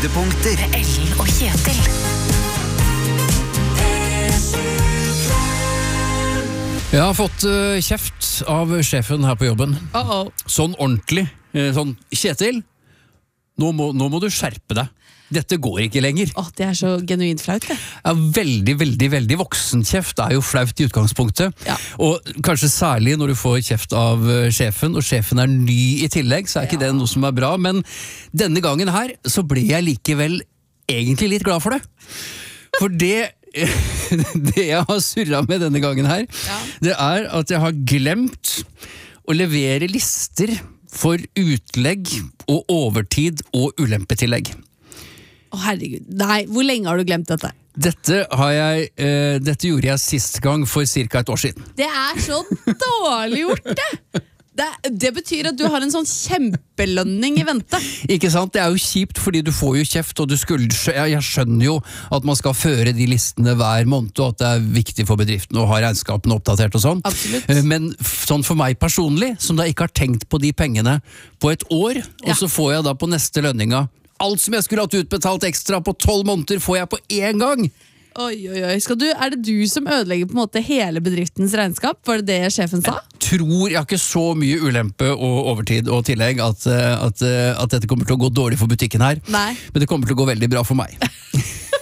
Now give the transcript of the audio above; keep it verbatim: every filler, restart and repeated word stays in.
Høydepunkter. Ellen og Kjetil. Jeg har fått uh, kjeft av sjefen her på jobben. Uh-oh. Sånn ordentlig. Uh, sånn, Kjetil, nå må, nå må du skjerpe deg. Dette går ikke lenger. Åh, det er så genuint flaut, det. Ja, veldig, veldig, veldig voksenkjeft er jo flaut i utgangspunktet. Ja. Og kanskje særlig når du får kjeft av uh, sjefen, og sjefen er ny i tillegg, så er ikke Ja. det noe som er bra. Men denne gangen her, så ble jeg likevel egentlig litt glad for det. For det det jeg har surret med denne gangen her, Ja. det er at jeg har glemt å levere lister for utlegg og overtid og ulempetillegg. Å herregud, nei, hvor lenge har du glemt dette? Dette, har jeg, eh, dette gjorde jeg sist gang for cirka et år siden. Det er så dårlig gjort, det! Det, det betyr at du har en sånn kjempelønning i vente. Ikke sant? Det er jo kjipt, fordi du får jo kjeft, og du skulle, jeg skjønner jo at man skal føre de listene hver måned, og at det er viktig for bedriften å ha regnskapene oppdatert og sånn. Absolutt. Men sånn for meg personlig, som da ikke har tenkt på de pengene på et år, Ja. og så får jeg da på neste lønninga, alt som jeg skulle hatt utbetalt ekstra på tolv måneder, får jeg på én gang. Oi, oi, oi. Skal du, er det du som ødelegger på en måte hele bedriftens regnskap? Var det det sjefen sa? Tror jeg har ikke så mye ulempe og overtid og tillegg at, at, at dette kommer til å gå dårlig for butikken her. Nei. Men det kommer til å gå veldig bra for meg.